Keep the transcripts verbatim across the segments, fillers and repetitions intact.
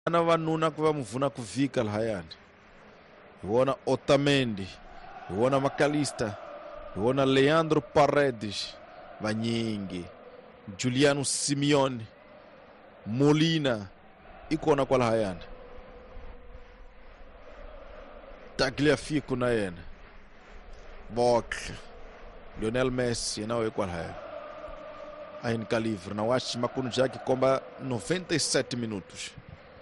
Ana vanuna ku va muvuna ku vika lahayani. Hi vona Otamendi, hi vona McAllister, hi vona Leandro Paredes, vanyingi, Juliano Simeone, Molina, ikona kwa lahayani. Tagliafico na yena, Boca, Lionel Messi na kwa lahayani. Ain Calivre na wachi makunu jaki komba noventa e sete minutos.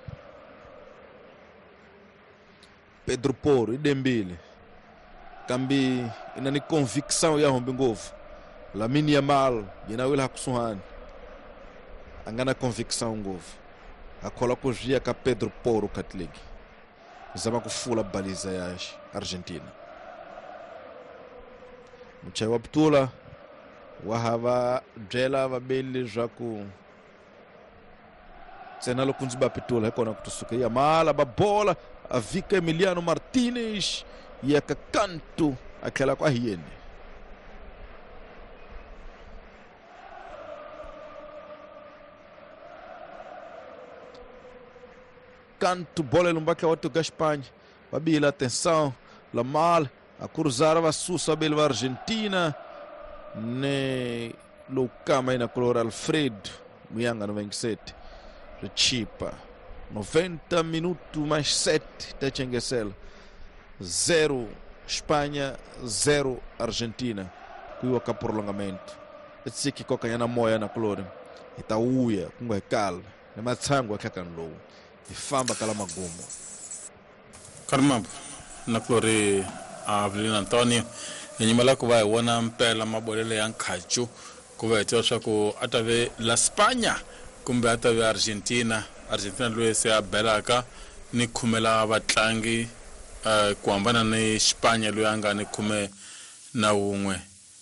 Pedro Porro e Dembele. Kambi ina ni convicção ya hombi ngovu. Lamine Yamal ina wila hakusuhani. Angana convicção ngovu. Akola kujia ka Pedro Porro katlegi. Zama kufula baliza ya Argentina. Mchai wabtula wahava jela vabeli jaku tsena lokunziba pitula hekona kutusuka ya mala babola avika Emiliano Martinez ya kakantu akela kwa hiene. Canto bola lumbake watu Gaspanha babila atenção la mal a cruzar va sussa bel Argentina ne Lucama ina color Alfredo Muyanga noventa e sete Chipa noventa minutos mais sete da Chengesel. Zero Espanha, zero Argentina. Kuiwa ka prolongamento. Etse ki koka yana moya na color. Ita uya kungo hekal. Na matsango kakanlo. Ifamba kala magumo. Karmab na colore Avelino Antonio. Enyimala kuwa wana mpela mabolele yang kachu. Kuwa etosha ku atave la Spagna. Kumbe atave Argentina. Argentina luwe se belaka ni kumela batlangi uh, kuambana ni Spanya luwe anga ni kume na unwe.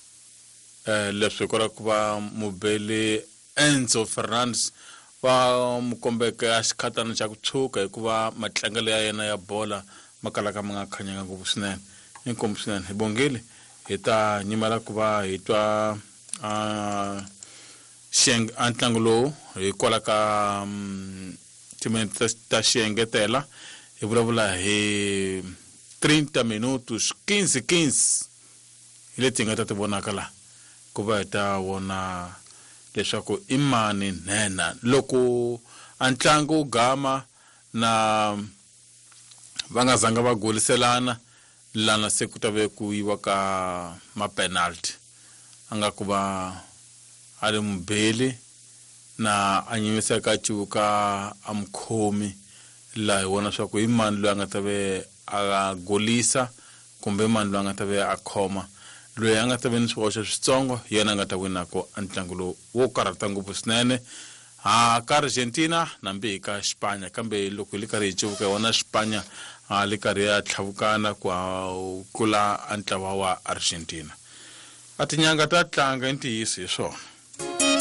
Uh, Lepsukora kuwa mubeli Enzo Fernandez wa mkombeke ashikata na chakuchuka kuwa matlangale ya yena ya bola makalaka mga kanyanga kubusinene. Niko mbusinene. Ibongili ita nyimala kuwa itwa uh, Sheng Antanglo ikola ka um, time ta Shengetela e vulavula he trinta minutos quinze quinze ile tinga ta tibona kala kuba ta wona leswaku imani nena loko antlangu gama na vangazanga va goliselana lana sekutave kuiwa ka ma penalty anga kuba ale mbele na anyimisa ka chuka amkhomi la wona swa ku imani lo anga tabe a golisa kumbe mani lo anga tabe a khoma lo anga tabe ni swo switsongo yena anga ta wina ko antlangulo wo karata ngopfu swinene a ka Argentina na mbe ka Spanya kambe loko le ka re chuka wona Spanya a le ka re ya tlhavukana kwa kula antlawa wa Argentina atinyanga ta tlanga intiyisi swona.